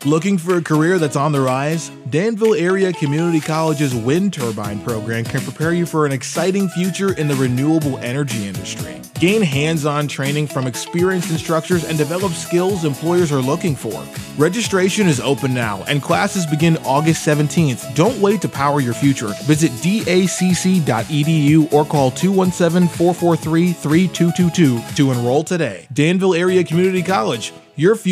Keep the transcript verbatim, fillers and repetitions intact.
Looking for a career that's on the rise? Danville Area Community College's wind turbine program can prepare you for an exciting future in the renewable energy industry. Gain hands-on training from experienced instructors and develop skills employers are looking for. Registration is open now and classes begin August seventeenth. Don't wait to power your future. Visit D A C C dot E D U or call two one seven, four four three, three two two two to enroll today. Danville Area Community College, your future.